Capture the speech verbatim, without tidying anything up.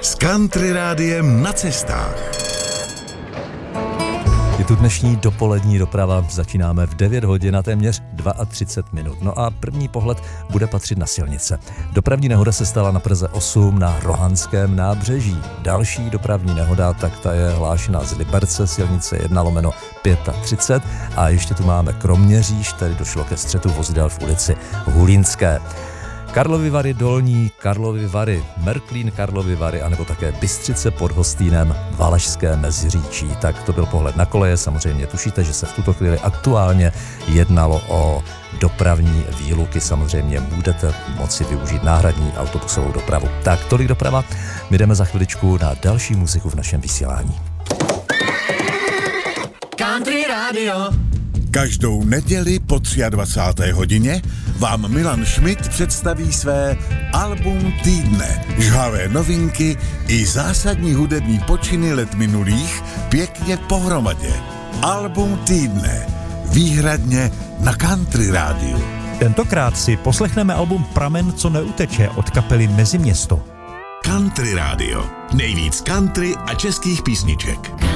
s Country Rádiem na cestách. Je tu dnešní dopolední doprava, začínáme v devět hodin a téměř třicet dva minut. No a první pohled bude patřit na silnice. Dopravní nehoda se stala na Praze osm na Rohanském nábřeží. Další dopravní nehoda, tak ta je hlášena z Liberce, silnice jedna lomeno třicet pět a ještě tu máme Kroměříž, tady došlo ke střetu vozidel v ulici Hulínské. Karlovy Vary Dolní, Karlovy Vary Merklín, Karlovy Vary, anebo také Bystřice pod Hostýnem, Valašské Meziříčí. Tak to byl pohled na koleje. Samozřejmě tušíte, že se v tuto chvíli aktuálně jednalo o dopravní výluky. Samozřejmě budete moci využít náhradní autobusovou dopravu. Tak tolik doprava. My jdeme za chviličku na další muziku v našem vysílání. Country Radio. Každou neděli po dvacáté třetí hodině vám Milan Schmidt představí své album týdne. Žhavé novinky i zásadní hudební počiny let minulých pěkně pohromadě. Album týdne. Výhradně na Country Rádiu. Tentokrát si poslechneme album Pramen, co neuteče od kapely Meziměsto. Country Radio. Nejvíc country a českých písniček.